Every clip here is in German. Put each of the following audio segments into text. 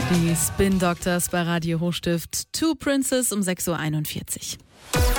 Die Spin Doctors bei Radio Hochstift. Two Princes um 6.41 Uhr.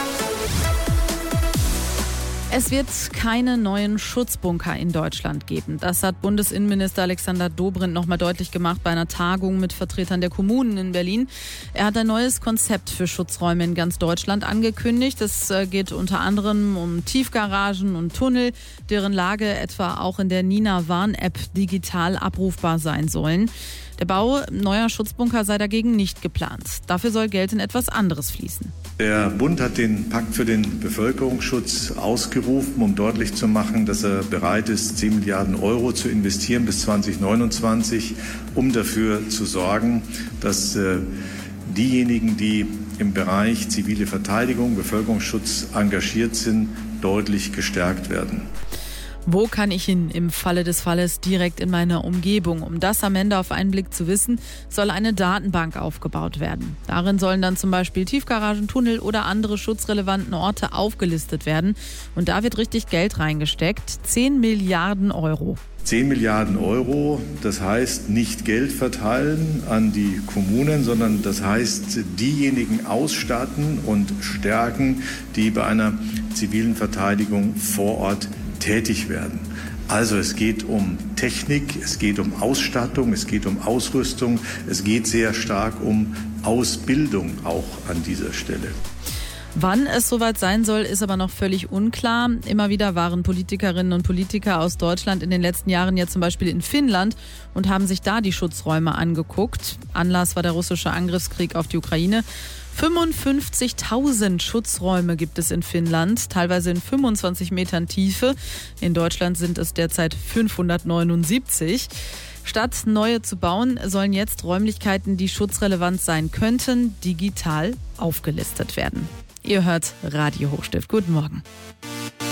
Es wird keine neuen Schutzbunker in Deutschland geben. Das hat Bundesinnenminister Alexander Dobrindt nochmal deutlich gemacht bei einer Tagung mit Vertretern der Kommunen in Berlin. Er hat ein neues Konzept für Schutzräume in ganz Deutschland angekündigt. Es geht unter anderem um Tiefgaragen und Tunnel, deren Lage etwa auch in der Nina-Warn-App digital abrufbar sein sollen. Der Bau neuer Schutzbunker sei dagegen nicht geplant. Dafür soll Geld in etwas anderes fließen. Der Bund hat den Pakt für den Bevölkerungsschutz ausgerufen, um deutlich zu machen, dass er bereit ist, 10 Milliarden Euro zu investieren bis 2029, um dafür zu sorgen, dass diejenigen, die im Bereich zivile Verteidigung, Bevölkerungsschutz engagiert sind, deutlich gestärkt werden. Wo kann ich hin im Falle des Falles direkt in meiner Umgebung? Um das am Ende auf einen Blick zu wissen, soll eine Datenbank aufgebaut werden. Darin sollen dann zum Beispiel Tiefgaragen, Tunnel oder andere schutzrelevanten Orte aufgelistet werden. Und da wird richtig Geld reingesteckt, 10 Milliarden Euro. 10 Milliarden Euro, das heißt nicht Geld verteilen an die Kommunen, sondern das heißt diejenigen ausstatten und stärken, die bei einer zivilen Verteidigung vor Ort tätig werden. Also es geht um Technik, es geht um Ausstattung, es geht um Ausrüstung, es geht sehr stark um Ausbildung auch an dieser Stelle. Wann es soweit sein soll, ist aber noch völlig unklar. Immer wieder waren Politikerinnen und Politiker aus Deutschland in den letzten Jahren ja zum Beispiel in Finnland und haben sich da die Schutzräume angeguckt. Anlass war der russische Angriffskrieg auf die Ukraine. 55.000 Schutzräume gibt es in Finnland, teilweise in 25 Metern Tiefe. In Deutschland sind es derzeit 579. Statt neue zu bauen, sollen jetzt Räumlichkeiten, die schutzrelevant sein könnten, digital aufgelistet werden. Ihr hört Radio Hochstift. Guten Morgen.